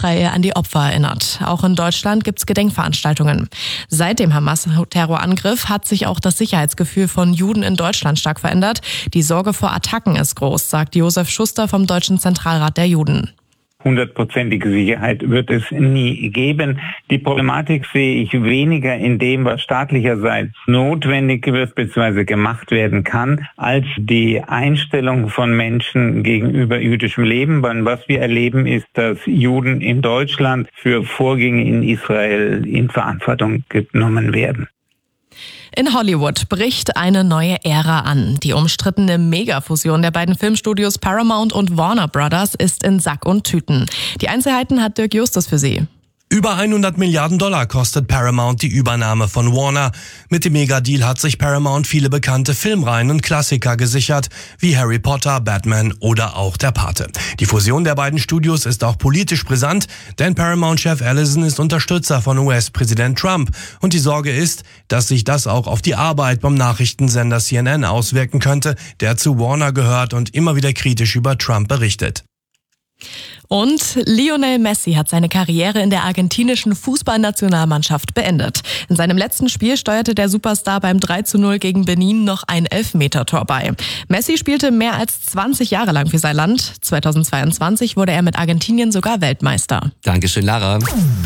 Israel an die Opfer erinnert. Auch in Deutschland gibt es Gedenkveranstaltungen. Seit dem Hamas-Terrorangriff hat sich auch das Sicherheitsgefühl von Juden in Deutschland stark verändert. Die Sorge vor Attacken ist groß, sagt Josef Schuster vom Deutschen Zentralrat der Juden. 100%ige Sicherheit wird es nie geben. Die Problematik sehe ich weniger in dem, was staatlicherseits notwendig wird bzw. gemacht werden kann, als die Einstellung von Menschen gegenüber jüdischem Leben. Was wir erleben, ist, dass Juden in Deutschland für Vorgänge in Israel in Verantwortung genommen werden. In Hollywood bricht eine neue Ära an. Die umstrittene Megafusion der beiden Filmstudios Paramount und Warner Brothers ist in Sack und Tüten. Die Einzelheiten hat Dirk Justus für Sie. Über 100 Milliarden Dollar kostet Paramount die Übernahme von Warner. Mit dem Megadeal hat sich Paramount viele bekannte Filmreihen und Klassiker gesichert, wie Harry Potter, Batman oder auch Der Pate. Die Fusion der beiden Studios ist auch politisch brisant, denn Paramount-Chef Ellison ist Unterstützer von US-Präsident Trump. Und die Sorge ist, dass sich das auch auf die Arbeit beim Nachrichtensender CNN auswirken könnte, der zu Warner gehört und immer wieder kritisch über Trump berichtet. Und Lionel Messi hat seine Karriere in der argentinischen Fußballnationalmannschaft beendet. In seinem letzten Spiel steuerte der Superstar beim 3:0 gegen Benin noch ein Elfmetertor bei. Messi spielte mehr als 20 Jahre lang für sein Land. 2022 wurde er mit Argentinien sogar Weltmeister. Dankeschön, Lara.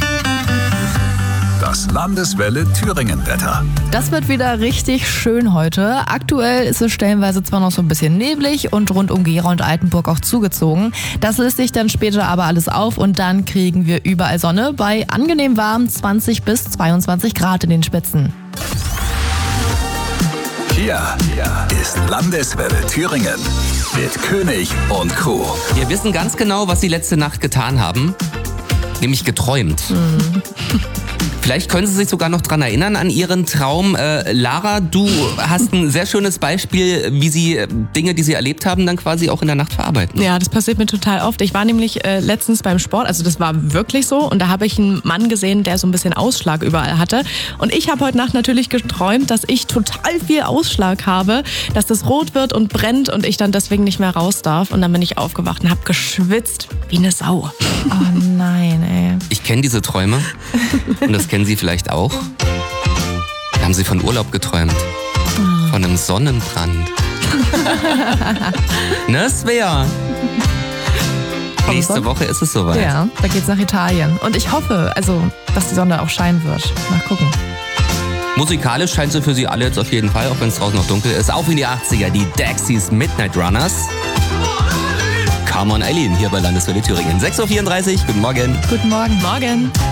Das Landeswelle Thüringen-Wetter. Das wird wieder richtig schön heute. Aktuell ist es stellenweise zwar noch so ein bisschen neblig und rund um Gera und Altenburg auch zugezogen. Das löst sich dann später aber alles auf und dann kriegen wir überall Sonne bei angenehm warm 20 bis 22 Grad in den Spitzen. Hier ist Landeswelle Thüringen mit König und Crew. Wir wissen ganz genau, was Sie letzte Nacht getan haben. Nämlich geträumt. Vielleicht können Sie sich sogar noch dran erinnern an Ihren Traum. Lara, du hast ein sehr schönes Beispiel, wie Sie Dinge, die Sie erlebt haben, dann quasi auch in der Nacht verarbeiten. Ja, das passiert mir total oft. Ich war nämlich letztens beim Sport, also das war wirklich so. Und da habe ich einen Mann gesehen, der so ein bisschen Ausschlag überall hatte. Und ich habe heute Nacht natürlich geträumt, dass ich total viel Ausschlag habe, dass das rot wird und brennt und ich dann deswegen nicht mehr raus darf. Und dann bin ich aufgewacht und habe geschwitzt wie eine Sau. Oh nein, ey. Ich kenne diese Träume und das kennen Sie vielleicht auch. Da haben Sie von Urlaub geträumt. Von einem Sonnenbrand. Ne, Svea? Nächste Woche ist es soweit. Ja, da geht's nach Italien. Und ich hoffe, dass die Sonne auch scheinen wird. Mal gucken. Musikalisch scheint sie für Sie alle jetzt auf jeden Fall, auch wenn es draußen noch dunkel ist. Auf in die 80er, die Dexys Midnight Runners. Come on Eileen, hier bei Landeswelle Thüringen. 6:34 Uhr, guten Morgen. Guten Morgen. Morgen.